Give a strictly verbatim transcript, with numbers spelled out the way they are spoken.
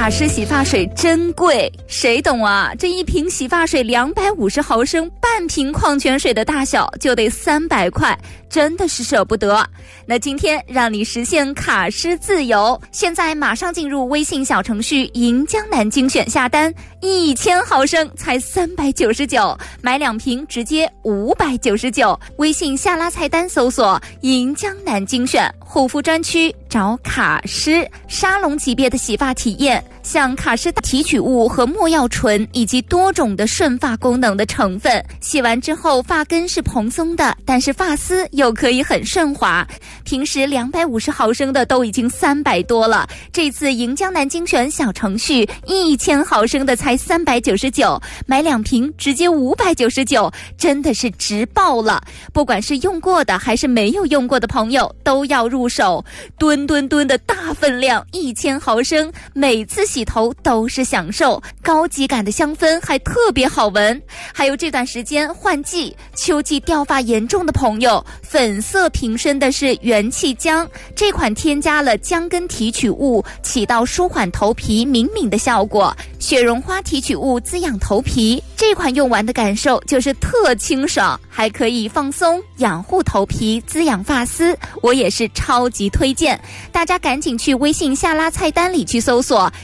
卡诗洗发水真贵，谁懂啊？这一瓶洗发水两百五十毫升，半瓶矿泉水的大小就得三百块，真的是舍不得。那今天让你实现卡诗自由，现在马上进入微信小程序银江南精选下单，一千毫升才三百九十九，买两瓶直接五百九十九。微信下拉菜单搜索银江南精选，护肤专区找卡诗，沙龙级别的洗发体验，像卡诗提取物和没药醇以及多种的顺发功能的成分，洗完之后发根是蓬松的，但是发丝又可以很顺滑。平时两百五十毫升的都已经三百多了，这次银江南精选小程序一千毫升的才三百九十九，买两瓶直接五百九十九，真的是值爆了。不管是用过的还是没有用过的朋友都要入手，吨吨吨的大分量一千毫升，每次洗头都是享受，高级感的香氛还特别好闻。还有这段时间换季，秋季掉发严重的朋友，粉色瓶身的是元气姜，这款添加了姜根提取物，起到舒缓头皮敏敏的效果。雪绒花提取物滋养头皮，这款用完的感受就是特清爽，还可以放松养护头皮，滋养发丝，我也是超级推荐。大家赶紧去微信下拉菜单里去搜索